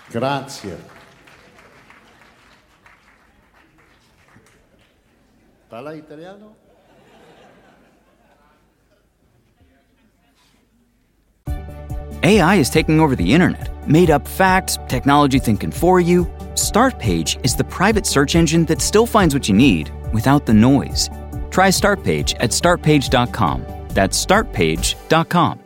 Grazie. Parla italiano? AI is taking over the internet. Made-up facts, technology thinking for you. Startpage is the private search engine that still finds what you need without the noise. Try Startpage at startpage.com. That's startpage.com.